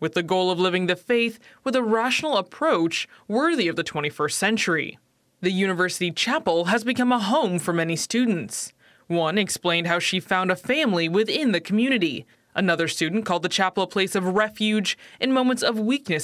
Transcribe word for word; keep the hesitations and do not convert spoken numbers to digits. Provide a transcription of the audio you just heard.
with the goal of living the faith with a rational approach worthy of the twenty-first century. The university chapel has become a home for many students. One explained how she found a family within the community. Another student called the chapel a place of refuge in moments of weakness